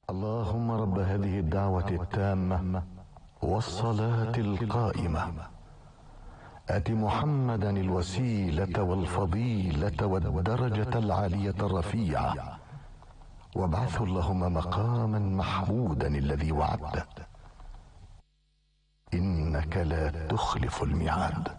اللهم رب هذه الدعوة التامة والصلاة القائمة، آت محمدا الوسيلة والفضيلة والدرجة العالية الرفيعة، وابعثه اللهم مقاما محمودا الذي وعدته، إنك لا تخلف الميعاد.